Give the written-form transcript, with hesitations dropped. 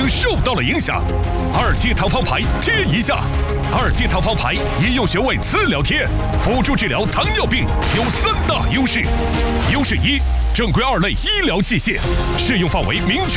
能受到了影响。2期糖方牌贴一下，2期糖方牌医用穴位磁疗贴，辅助治疗糖尿病，有3大优势。优势1，正规2类医疗器械，适用范围明确。